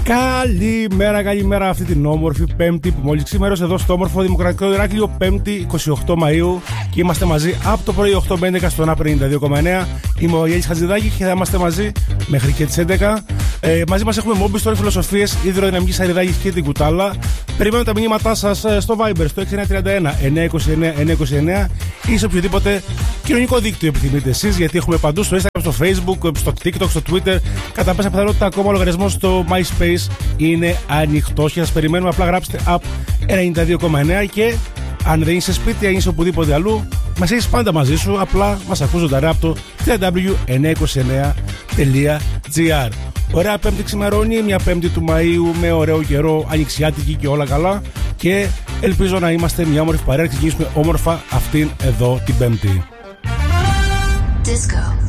Καλημέρα αυτή την όμορφη Πέμπτη που μόλις ξημέρωσε εδώ στο όμορφο Δημοκρατικό Ηράκλειο, Πέμπτη 28 Μαΐου, και είμαστε μαζί από το πρωί 8 με 11 στον A52,9. Είμαι ο Γιάννης Χατζηδάκης και θα είμαστε μαζί μέχρι και τις 11. Μαζί μας έχουμε Μόμπι, Story Φιλοσοφίες, Υδροδυναμική Σαριδάκης και την Κουτάλα. Περιμένω τα μηνύματά σας στο Viber στο 6931 929 ή σε οποιοδήποτε κοινωνικό δίκτυο επιθυμείτε εσείς, γιατί έχουμε παντού στο Instagram, στο Facebook, στο TikTok, στο Twitter. Κατά πάσα πιθανότητα ακόμα ο λογαριασμός στο MySpace είναι ανοιχτός και σας περιμένουμε. Απλά γράψτε App 92,9 και αν δεν είσαι σπίτι, αν είσαι οπουδήποτε αλλού, μας έχεις πάντα μαζί σου. Απλά μας ακούς ζωντανά από το www.929.gr. Ωραία Πέμπτη ξημερώνει, μια Πέμπτη του Μαΐου με ωραίο καιρό, ανοιξιάτικη και όλα καλά. Και ελπίζω να είμαστε μια όμορφη παρέα και ξεκινήσουμε όμορφα αυτήν εδώ την Πέμπτη. Disco.